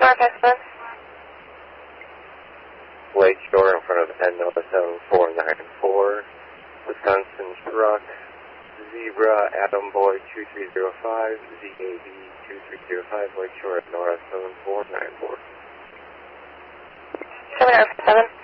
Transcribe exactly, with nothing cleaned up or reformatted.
Northwest one. Lakeshore in front of N O seven four nine four. Wisconsin Truck. Zebra, Adam Boy two three zero five. Z A B two three zero five. Lakeshore at N O seven four nine four. seven oh seven.